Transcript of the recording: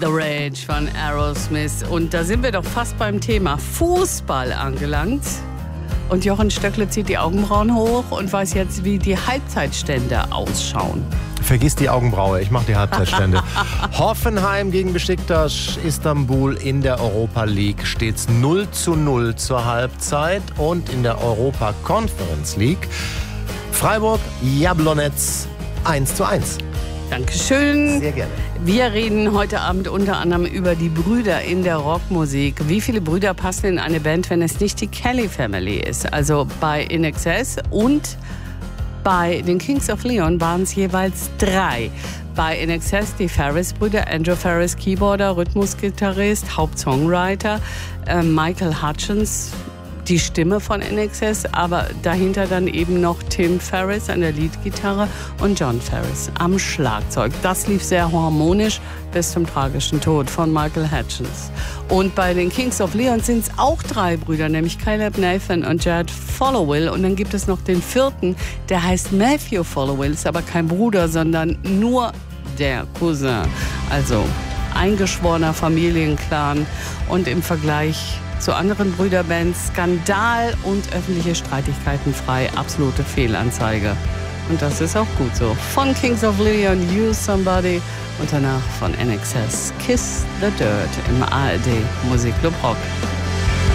The Rage von Aerosmith. Und da sind wir doch fast beim Thema Fußball angelangt. Und Jochen Stöckle zieht die Augenbrauen hoch und weiß jetzt, wie die Halbzeitstände ausschauen. Vergiss die Augenbraue, ich mache die Halbzeitstände. Hoffenheim gegen Besiktas Istanbul in der Europa League steht's 0:0 zur Halbzeit. Und in der Europa Conference League Freiburg Jablonec 1:1. Dankeschön. Sehr gerne. Wir reden heute Abend unter anderem über die Brüder in der Rockmusik. Wie viele Brüder passen in eine Band, wenn es nicht die Kelly Family ist? Also bei INXS und bei den Kings of Leon waren es jeweils 3. Bei INXS die Ferris-Brüder, Andrew Ferris, Keyboarder, Rhythmusgitarrist, Hauptsongwriter, Michael Hutchins, die Stimme von INXS, aber dahinter dann eben noch Tim Ferris an der Leadgitarre und John Ferris am Schlagzeug. Das lief sehr harmonisch bis zum tragischen Tod von Michael Hutchins. Und bei den Kings of Leon sind es auch 3 Brüder, nämlich Caleb Nathan und Jared Followill. Und dann gibt es noch den 4., der heißt Matthew Followill, ist aber kein Bruder, sondern nur der Cousin. Also eingeschworener Familienclan und im Vergleich zu anderen Brüderbands Skandal und öffentliche Streitigkeiten frei. Absolute Fehlanzeige. Und das ist auch gut so. Von Kings of Leon, Use Somebody und danach von INXS Kiss the Dirt im ARD Musikclub Rock.